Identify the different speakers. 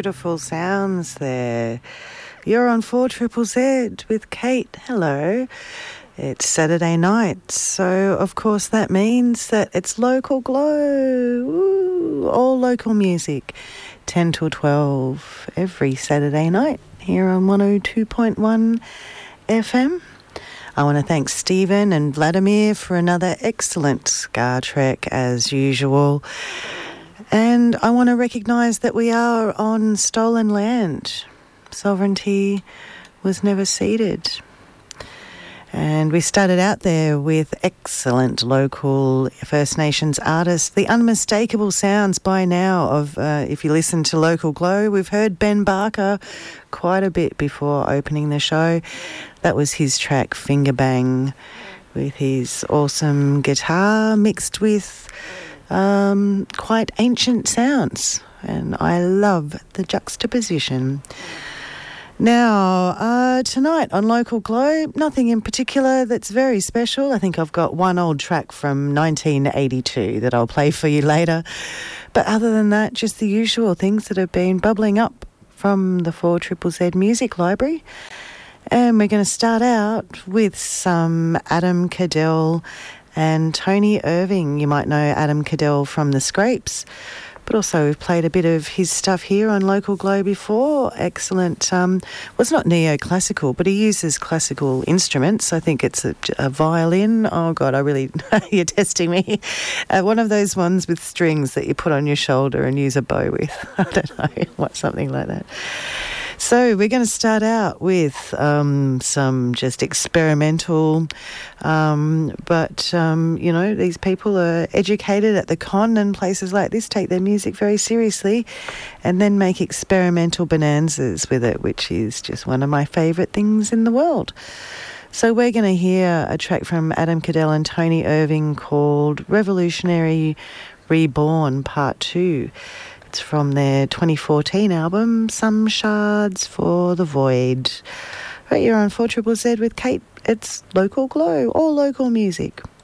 Speaker 1: beautiful sounds there. You're on 4ZZZ with Kate. Hello. It's Saturday night, so of course that means that it's Local Glow. Ooh, all local music, 10 till 12 every Saturday night here on 102.1 FM. I want to thank Stephen and Vladimir for another excellent ska trek as usual. And I want to recognise that we are on stolen land. Sovereignty was never ceded. And we started out there with excellent local First Nations artists, the unmistakable sounds by now of, if you listen to Local Glow, we've heard Ben Barker quite a bit before opening the show. That was his track Finger Bang with his awesome guitar mixed with quite ancient sounds. And I love the juxtaposition. Now, tonight on Local Glow, nothing in particular that's very special. I think I've got one old track from 1982 that I'll play for you later. But other than that, just the usual things that have been bubbling up from the 4ZZZ Music Library. And we're going to start out with some Adam Cadell and Tony Irving. You might know Adam Cadell from The Scrapes. But also we've played a bit of his stuff here on Local Glow before. Excellent. Well, it's not neoclassical, but he uses classical instruments. I think it's a violin. Oh, God, you're testing me. One of those ones with strings that you put on your shoulder and use a bow with. I don't know, something like that. So we're going to start out with some just experimental, but these people are educated at the Con and places like this, take their music very seriously and then make experimental bonanzas with it, which is just one of my favourite things in the world. So we're going to hear a track from Adam Cadell and Tony Irving called Revolutionary Reborn Part 2. It's from their 2014 album, Some Shards for the Void. Right, you're on 4ZZZ with Kate. It's Local Glow, all local music.